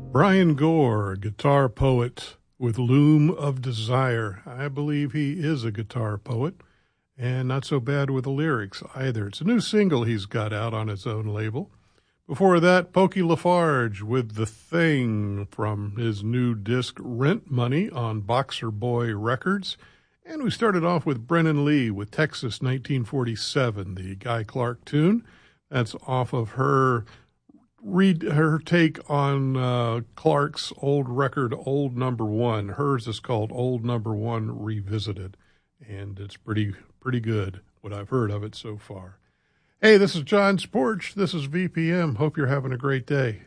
Brian Gore, guitar poet with Loom of Desire. I believe he is a guitar poet, and not so bad with the lyrics either. It's a new single he's got out on his own label. Before that, Pokey Lafarge with The Thing from his new disc Rent Money on Boxer Boy Records. And we started off with Brennan Lee with Texas 1947, the Guy Clark tune. That's off of her take on Clark's old record, Old Number One. Hers is called Old Number One Revisited, and it's pretty good, what I've heard of it so far. Hey, this is John's Porch. This is VPM. Hope you're having a great day.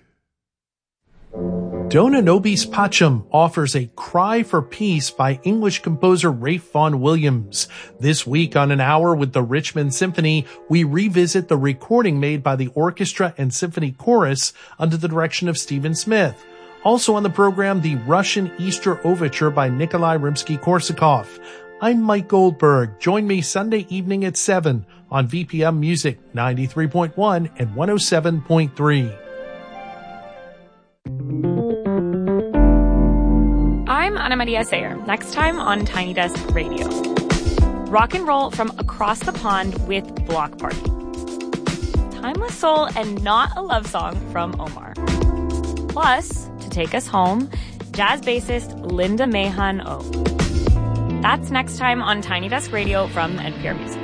Dona Nobis Pacem offers a Cry for Peace by English composer Ralph Vaughan Williams. This week on An Hour with the Richmond Symphony, we revisit the recording made by the orchestra and symphony chorus under the direction of Stephen Smith. Also on the program, the Russian Easter Overture by Nikolai Rimsky-Korsakov. I'm Mike Goldberg. Join me Sunday evening at 7 on VPM Music 93.1 and 107.3. I'm Ana Maria Sayer. Next time on Tiny Desk Radio. Rock and roll from across the pond with Block Party. Timeless soul and not a love song from Omar. Plus, to take us home, jazz bassist Linda Mahan O. That's next time on Tiny Desk Radio from NPR Music.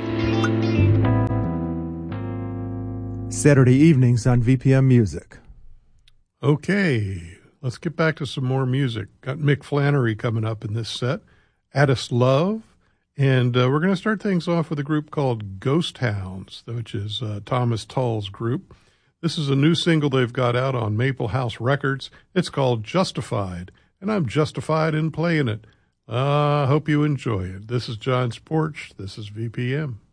Saturday evenings on VPM Music. Okay, let's get back to some more music. Got Mick Flannery coming up in this set, Addis Love, and we're going to start things off with a group called Ghost Hounds, which is Thomas Tull's group. This is a new single they've got out on Maple House Records. It's called Justified, and I'm justified in playing it. I hope you enjoy it. This is John's Porch. This is VPM.